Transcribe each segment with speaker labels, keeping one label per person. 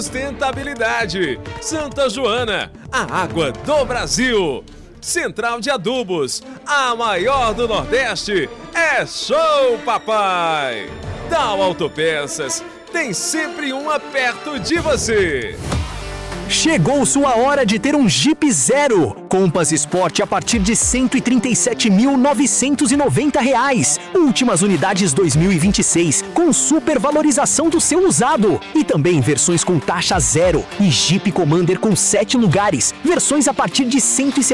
Speaker 1: sustentabilidade. Santa Joana, a água do Brasil. Central de Adubos, a maior do Nordeste. É show, papai! Dow Autopeças, tem sempre uma perto de você.
Speaker 2: Chegou sua hora de ter um Jeep Zero. Compass Sport a partir de R$ 137.990. Últimas unidades 2026, com supervalorização do seu usado. E também versões com taxa zero. E Jeep Commander com 7 lugares. Versões a partir de R$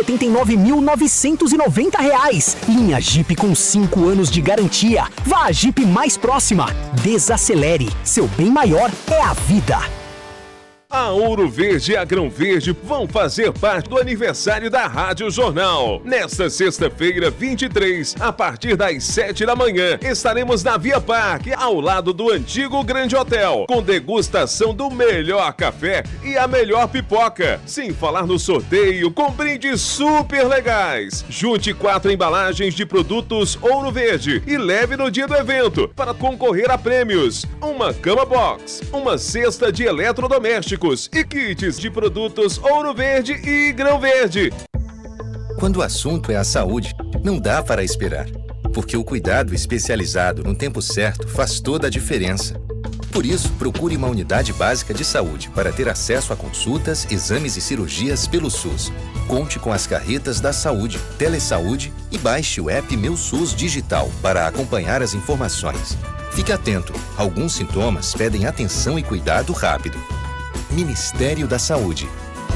Speaker 2: 179.990. Linha Jeep com 5 anos de garantia. Vá à Jeep mais próxima. Desacelere. Seu bem maior é a vida.
Speaker 1: A Ouro Verde e a Grão Verde vão fazer parte do aniversário da Rádio Jornal. Nesta sexta-feira, 23, a partir das 7 da manhã, estaremos na Via Parque, ao lado do antigo Grande Hotel, com degustação do melhor café e a melhor pipoca. Sem falar no sorteio com brindes super legais. Junte 4 embalagens de produtos Ouro Verde e leve no dia do evento para concorrer a prêmios. Uma cama box, uma cesta de eletrodomésticos e kits de produtos Ouro Verde e Grão Verde.
Speaker 3: Quando o assunto é a saúde, não dá para esperar, porque o cuidado especializado no tempo certo faz toda a diferença. Por isso, procure uma unidade básica de saúde para ter acesso a consultas, exames e cirurgias pelo SUS. Conte com as carretas da saúde, Telesaúde e baixe o app Meu SUS Digital para acompanhar as informações. Fique atento, alguns sintomas pedem atenção e cuidado rápido. Ministério da Saúde.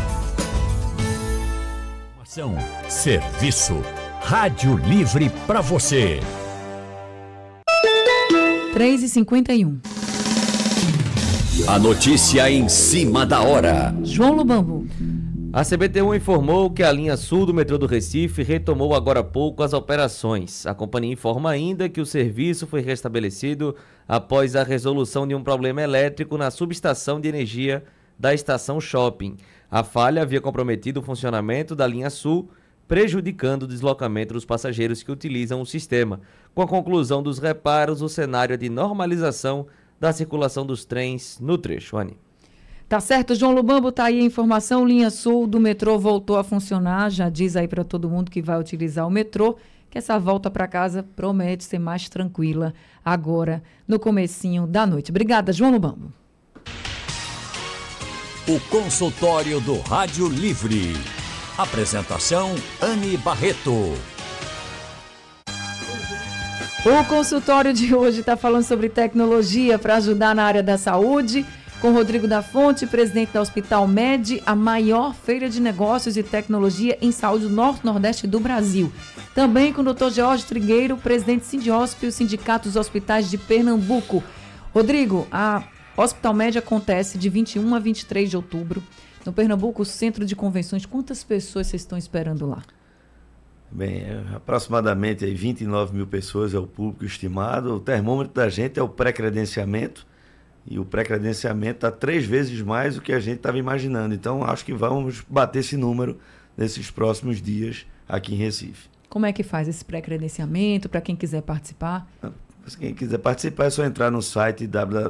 Speaker 4: Serviço. Rádio Livre para você.
Speaker 5: 3h51.
Speaker 4: A notícia em cima da hora.
Speaker 5: João Lubambo.
Speaker 6: A CBTU informou que a linha sul do metrô do Recife retomou agora há pouco as operações. A companhia informa ainda que o serviço foi restabelecido após a resolução de um problema elétrico na subestação de energia da estação Shopping. A falha havia comprometido o funcionamento da linha sul, prejudicando o deslocamento dos passageiros que utilizam o sistema. Com a conclusão dos reparos, o cenário é de normalização da circulação dos trens no trecho. Anny.
Speaker 5: Tá certo, João Lubambo, tá aí a informação. Linha sul do metrô voltou a funcionar. Já diz aí para todo mundo que vai utilizar o metrô que essa volta para casa promete ser mais tranquila agora, no comecinho da noite. Obrigada, João Lubambo.
Speaker 4: O consultório do Rádio Livre. Apresentação, Anny Barreto.
Speaker 5: O consultório de hoje está falando sobre tecnologia para ajudar na área da saúde, com Rodrigo da Fonte, presidente da Hospital Med, a maior feira de negócios e tecnologia em saúde do Norte-Nordeste do Brasil. Também com o Dr. George Trigueiro, presidente do Sindiosp, o Sindicato dos Hospitais de Pernambuco. Rodrigo, a Hospital Med acontece de 21 a 23 de outubro. No Pernambuco, Centro de Convenções. Quantas pessoas vocês estão esperando lá?
Speaker 7: Bem, aproximadamente aí 29 mil pessoas é o público estimado. O termômetro da gente é o pré-credenciamento. E o pré-credenciamento está 3 vezes mais do que a gente estava imaginando. Então, acho que vamos bater esse número nesses próximos dias aqui em Recife.
Speaker 5: Como é que faz esse pré-credenciamento para quem quiser participar?
Speaker 7: Quem quiser participar é só entrar no site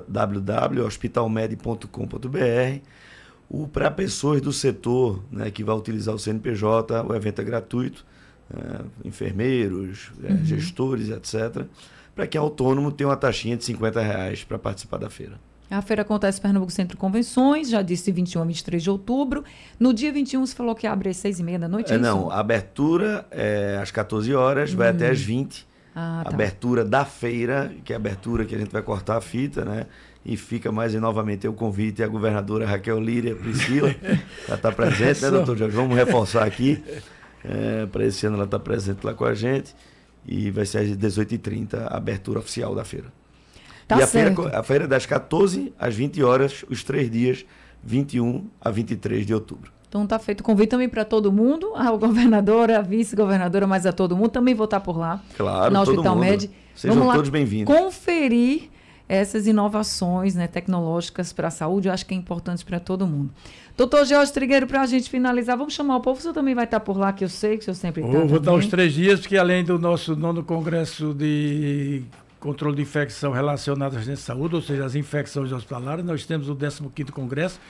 Speaker 7: www.hospitalmed.com.br. Para pessoas do setor, né, que vai utilizar o CNPJ, o evento é gratuito. Enfermeiros, gestores, etc. Para quem é autônomo, tem uma taxinha de R$50 para participar da feira.
Speaker 5: A feira acontece no Pernambuco Centro de Convenções, já disse 21 a 23 de outubro. No dia 21, você falou que abre às 6h30 da noite?
Speaker 7: Não, a abertura é às 14 horas, vai até às 20.
Speaker 5: Tá.
Speaker 7: Abertura da feira, que é a abertura que a gente vai cortar a fita, né? E fica mais novamente o convite à governadora Raquel Líria Priscila, ela está presente, né, doutor Jorge? Vamos reforçar aqui. Para esse ano ela está presente lá com a gente. E vai ser às 18h30 a abertura oficial da feira.
Speaker 5: Tá
Speaker 7: e
Speaker 5: certo.
Speaker 7: A feira é das 14 às 20 horas, os 3 dias, 21 a 23 de outubro.
Speaker 5: Então tá feito o convite também para todo mundo, a governadora, a vice-governadora, mas a todo mundo. Também vou estar por lá,
Speaker 7: claro,
Speaker 5: na
Speaker 7: todo
Speaker 5: Hospital
Speaker 7: mundo.
Speaker 5: Med.
Speaker 7: Sejam
Speaker 5: Vamos lá
Speaker 7: todos bem-vindos.
Speaker 5: Conferir essas inovações, né, tecnológicas para a saúde, eu acho que é importante para todo mundo. Doutor George Trigueiro, para a gente finalizar, vamos chamar o povo, o senhor também vai estar por lá, que eu sei que o senhor sempre está.
Speaker 8: Vou dar os 3 dias, porque além do nosso 9º Congresso de Controle de Infecção relacionada à Agência de Saúde, ou seja, as infecções hospitalares, nós temos o 15º Congresso